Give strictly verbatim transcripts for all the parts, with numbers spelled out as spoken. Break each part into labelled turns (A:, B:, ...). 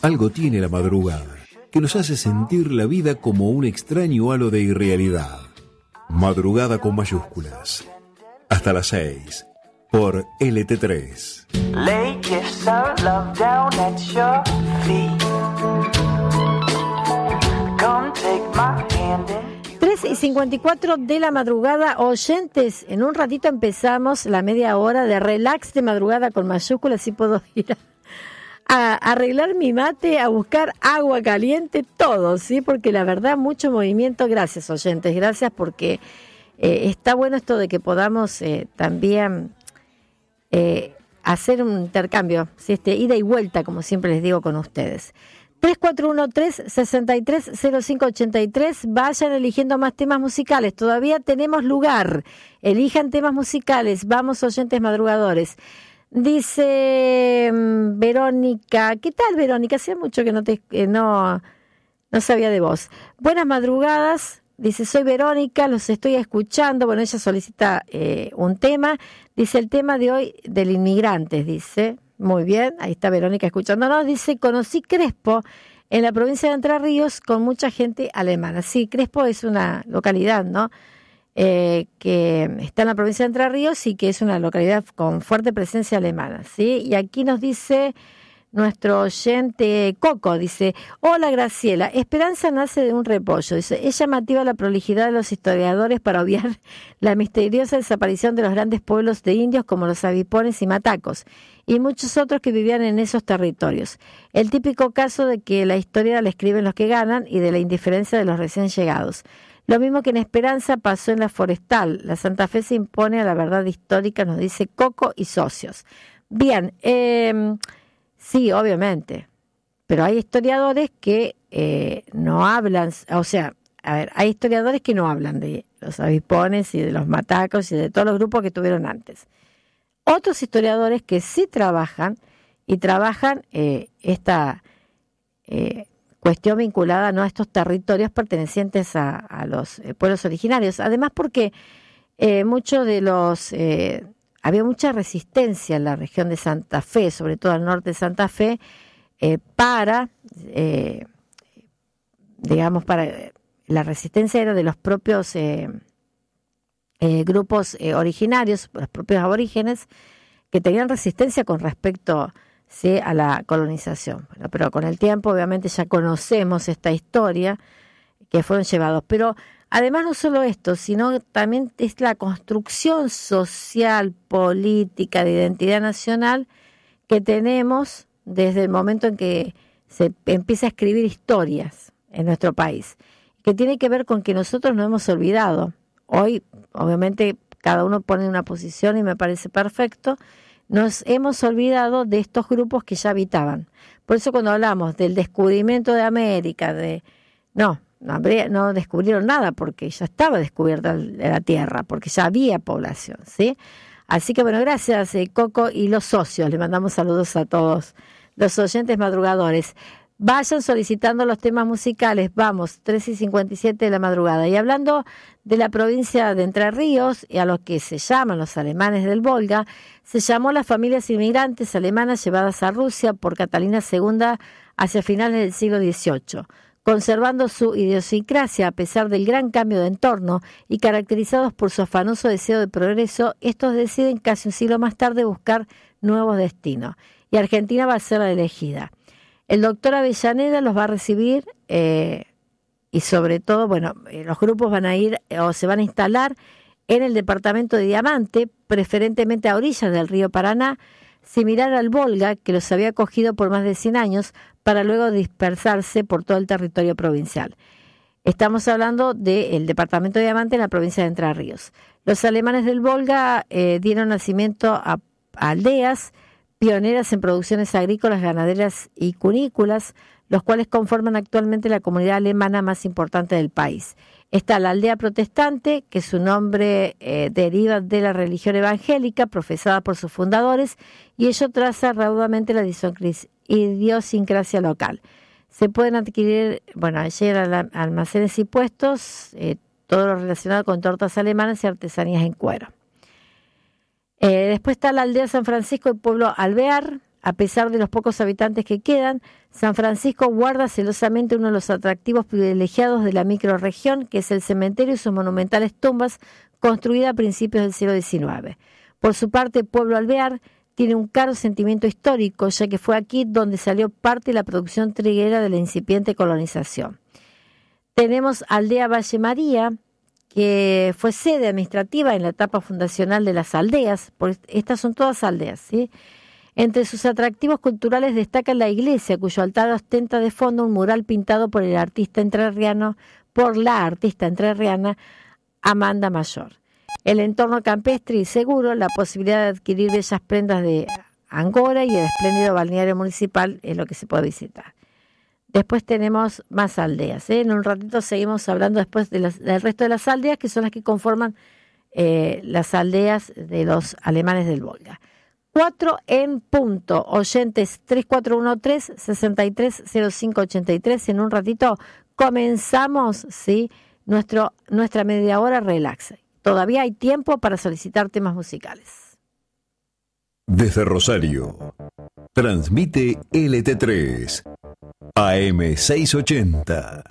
A: Algo tiene la madrugada que nos hace sentir la vida como un extraño halo de irrealidad. Madrugada con mayúsculas. Hasta las seis por L T tres.
B: Lay kiss our love down at your feet. Come take my hand in.
C: tres y cincuenta y cuatro de la madrugada, oyentes, en un ratito empezamos la media hora de relax de madrugada con mayúsculas y puedo ir a, a arreglar mi mate, a buscar agua caliente, todo, ¿sí? Porque la verdad, mucho movimiento. Gracias, oyentes, gracias porque eh, está bueno esto de que podamos eh, también eh, hacer un intercambio, ¿sí? Este, ida y vuelta, como siempre les digo con ustedes. tres cuatro uno tres, seis tres cero cinco ocho tres. Vayan eligiendo más temas musicales. Todavía tenemos lugar. Elijan temas musicales. Vamos, oyentes madrugadores. Dice um, Verónica. ¿Qué tal, Verónica? Hacía mucho que no te eh, no, no sabía de vos. Buenas madrugadas. Dice, soy Verónica, los estoy escuchando. Bueno, ella solicita eh, un tema. Dice, el tema de hoy del inmigrante, dice. Muy bien, ahí está Verónica escuchándonos. Dice, conocí Crespo en la provincia de Entre Ríos con mucha gente alemana. Sí, Crespo es una localidad, ¿no? Eh, que está en la provincia de Entre Ríos y que es una localidad con fuerte presencia alemana, ¿sí? Y aquí nos dice nuestro oyente Coco, dice, hola Graciela, Esperanza nace de un repollo. Dice, es llamativa la prolijidad de los historiadores para obviar la misteriosa desaparición de los grandes pueblos de indios como los avipones y matacos, y muchos otros que vivían en esos territorios. El típico caso de que la historia la escriben los que ganan y de la indiferencia de los recién llegados. Lo mismo que en Esperanza pasó en la Forestal. La Santa Fe se impone a la verdad histórica, nos dice Coco y socios. Bien, eh, sí, obviamente, pero hay historiadores que eh, no hablan, o sea, a ver, hay historiadores que no hablan de los avipones y de los matacos y de todos los grupos que tuvieron antes. Otros historiadores que sí trabajan y trabajan eh, esta eh, cuestión vinculada, ¿no?, a estos territorios pertenecientes a, a los eh, pueblos originarios. Además porque eh, muchos de los... Eh, había mucha resistencia en la región de Santa Fe, sobre todo al norte de Santa Fe, eh, para, eh, digamos, para la resistencia era de los propios... Eh, Eh, grupos eh, originarios, los propios aborígenes, que tenían resistencia con respecto, ¿sí?, a la colonización. Bueno, pero con el tiempo, obviamente, ya conocemos esta historia, que fueron llevados. Pero además no solo esto, sino también es la construcción social, política, de identidad nacional que tenemos desde el momento en que se empieza a escribir historias en nuestro país, que tiene que ver con que nosotros nos hemos olvidado. Hoy, obviamente, cada uno pone una posición y me parece perfecto. Nos hemos olvidado de estos grupos que ya habitaban. Por eso cuando hablamos del descubrimiento de América, de no, no, habría, no descubrieron nada porque ya estaba descubierta la tierra, porque ya había población, ¿sí? Así que bueno, gracias eh, Coco y los socios. Le mandamos saludos a todos los oyentes madrugadores. Vayan solicitando los temas musicales. Vamos, tres y cincuenta y siete de la madrugada. Y hablando de la provincia de Entre Ríos y a los que se llaman los alemanes del Volga, se llamó las familias inmigrantes alemanas llevadas a Rusia por Catalina segunda hacia finales del siglo dieciocho, conservando su idiosincrasia a pesar del gran cambio de entorno y caracterizados por su afanoso deseo de progreso. Estos deciden casi un siglo más tarde buscar nuevos destinos. Y Argentina va a ser la elegida. El doctor Avellaneda los va a recibir eh, y sobre todo, bueno, eh, los grupos van a ir eh, o se van a instalar en el departamento de Diamante, preferentemente a orillas del río Paraná, similar al Volga, que los había acogido por más de cien años, para luego dispersarse por todo el territorio provincial. Estamos hablando del departamento de Diamante en la provincia de Entre Ríos. Los alemanes del Volga eh, dieron nacimiento a, a aldeas pioneras en producciones agrícolas, ganaderas y cunícolas, los cuales conforman actualmente la comunidad alemana más importante del país. Está la aldea protestante, que su nombre eh, deriva de la religión evangélica profesada por sus fundadores, y ello traza raudamente la idiosincrasia local. Se pueden adquirir, bueno, ayer almacenes y puestos, eh, todo lo relacionado con tortas alemanas y artesanías en cuero. Eh, después está la aldea San Francisco y pueblo Alvear, A pesar de los pocos habitantes que quedan, San Francisco guarda celosamente uno de los atractivos privilegiados de la microrregión, que es el cementerio y sus monumentales tumbas construidas a principios del siglo diecinueve. Por su parte, Pueblo Alvear tiene un caro sentimiento histórico, ya que fue aquí donde salió parte de la producción triguera de la incipiente colonización. Tenemos Aldea Valle María, que fue sede administrativa en la etapa fundacional de las aldeas, porque estas son todas aldeas, ¿sí? Entre sus atractivos culturales destaca la iglesia, cuyo altar ostenta de fondo un mural pintado por el artista entrerriano, por la artista entrerriana Amanda Mayor. El entorno campestre y seguro, la posibilidad de adquirir bellas prendas de Angora y el espléndido balneario municipal es lo que se puede visitar. Después tenemos más aldeas, ¿eh? En un ratito seguimos hablando después de las, del resto de las aldeas, que son las que conforman eh, las aldeas de los alemanes del Volga. Cuatro en punto, oyentes tres cuatro uno tres, seis tres cero cinco ocho tres. En un ratito comenzamos, ¿sí? Nuestro, nuestra media hora relax. Todavía hay tiempo para solicitar temas musicales.
A: Desde Rosario, transmite L T tres, A M seiscientos ochenta.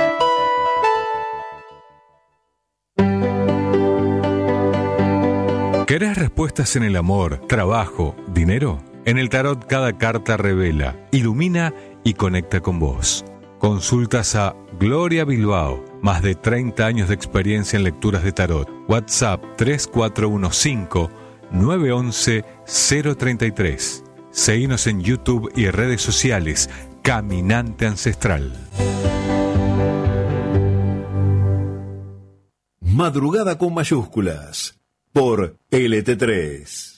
D: ¿Querés respuestas en el amor, trabajo, dinero? En el tarot cada carta revela, ilumina y conecta con vos. Consultas a Gloria Bilbao, más de treinta años de experiencia en lecturas de tarot. WhatsApp tres cuatro uno cinco, nueve once, cero treinta y tres. Seguinos en YouTube y redes sociales. Caminante Ancestral.
A: Madrugada con mayúsculas por L T tres.